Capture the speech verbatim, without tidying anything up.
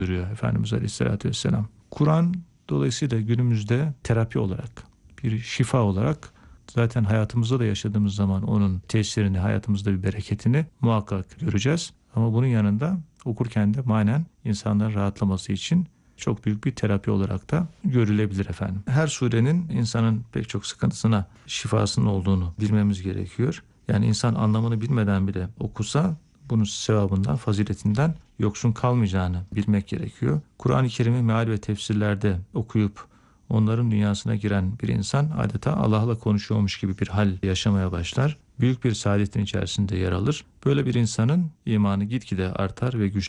buyuruyor Efendimiz Aleyhisselatü Vesselam. Kur'an dolayısıyla günümüzde terapi olarak, bir şifa olarak zaten hayatımızda da yaşadığımız zaman onun tesirini, hayatımızda bir bereketini muhakkak göreceğiz. Ama bunun yanında okurken de manen insanların rahatlaması için çok büyük bir terapi olarak da görülebilir efendim. Her surenin insanın pek çok sıkıntısına şifasının olduğunu bilmemiz gerekiyor. Yani insan anlamını bilmeden bile okusa bunun sevabından, faziletinden yoksun kalmayacağını bilmek gerekiyor. Kur'an-ı Kerim'i meal ve tefsirlerde okuyup onların dünyasına giren bir insan adeta Allah'la konuşuyormuş gibi bir hal yaşamaya başlar. Büyük bir saadetin içerisinde yer alır. Böyle bir insanın imanı gitgide artar ve güçlenir.